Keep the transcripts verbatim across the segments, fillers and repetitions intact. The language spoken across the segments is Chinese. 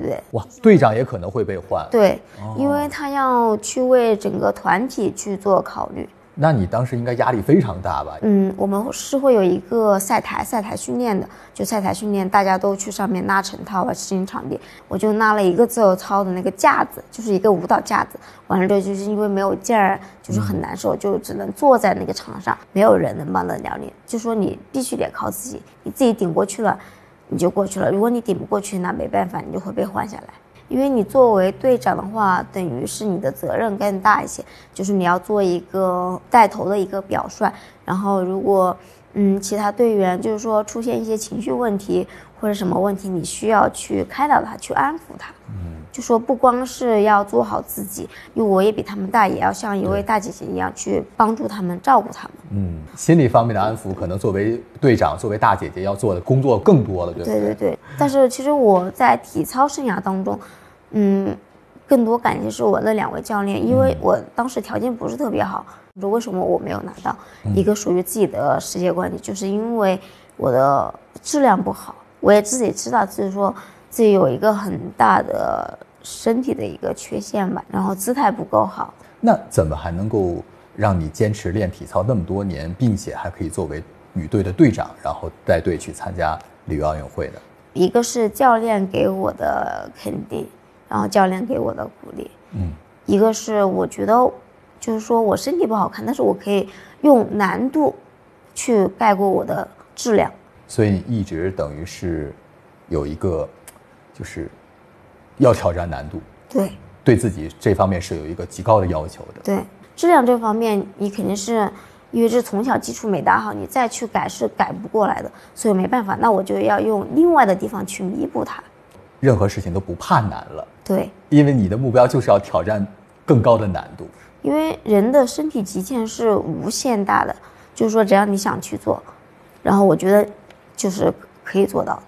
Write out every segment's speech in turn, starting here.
对。 哇，队长也可能会被换。 对，哦、因为他要去为整个团体去做考虑。 那你当时应该压力非常大吧？ 嗯，我们是会有一个赛台，赛台训练的，就赛台训练，大家都去上面拉成套啊，适应场地。我就拉了一个自由操的那个架子，就是一个舞蹈架子。完了之后，就是因为没有劲儿，就是很难受，嗯、就只能坐在那个场上，没有人能帮得了你。就说你必须得靠自己，你自己顶过去了，你就过去了。如果你顶不过去，那没办法，你就会被换下来。因为你作为队长的话，等于是你的责任更大一些，就是你要做一个带头的一个表率。然后如果嗯其他队员就是说出现一些情绪问题或者什么问题，你需要去开导他，去安抚他。嗯，就说不光是要做好自己，因为我也比他们大，也要像一位大姐姐一样去帮助他们，照顾他们。 嗯，心理方面的安抚，可能作为队长、作为大姐姐要做的工作更多了，对不对？ 对对对。但是其实我在体操生涯当中，嗯，更多感谢是我那两位教练，因为我当时条件不是特别好。为什么我没有拿到一个属于自己的世界冠军？就是因为我的质量不好，我也自己知道，就是说自己有一个很大的身体的一个缺陷吧，然后姿态不够好。 那怎么还能够让你坚持练体操那么多年，并且还可以作为女队的队长，然后带队去参加里约奥运会呢？ 一个是教练给我的肯定，然后教练给我的鼓励，嗯，一个是我觉得就是说我身体不好看，但是我可以用难度去盖过我的质量。 所以你一直等于是有一个就是要挑战难度， 对， 对自己这方面是有一个极高的要求的。 对，质量这方面你肯定是因为这从小基础没打好，你再去改是改不过来的，所以没办法，那我就要用另外的地方去弥补它。 任何事情都不怕难了， 对， 因为你的目标就是要挑战更高的难度。 因为人的身体极限是无限大的，就是说只要你想去做，然后我觉得就是可以做到。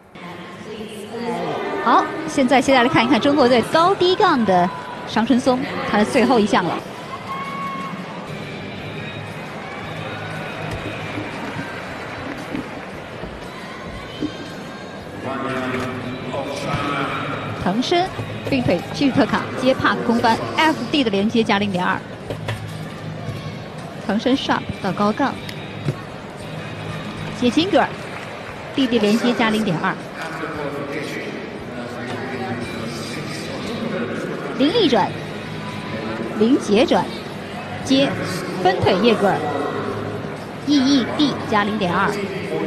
好，现在现在来看一看中国队高低杠的商春松，他的最后一项了。腾身并腿继续特卡接帕克空翻 F D 的连接加零点二，腾身 sharp 到高杠接金格 D D 连接加零点二，零力转零节转接分腿叶格尔 E E D 加零点二。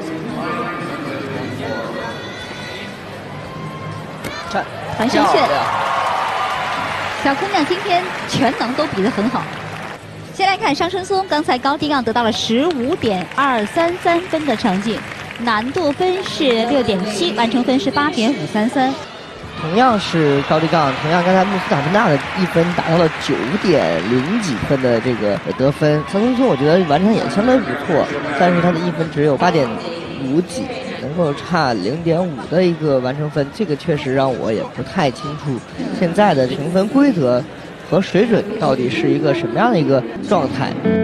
团身旋，小姑娘今天全能都比得很好。先来看商春松，刚才高低杠得到了十五点二三三分的成绩，难度分是六点七，完成分是八点五三三。 同样是高低杠，同样刚才穆斯塔芬纳的一分达到了九点零几分的这个得分，商春松我觉得完成也相当不错，但是他的一分只有八点五几。能够差零点五的一个完成分，这个确实让我也不太清楚现在的评分规则和水准到底是一个什么样的一个状态。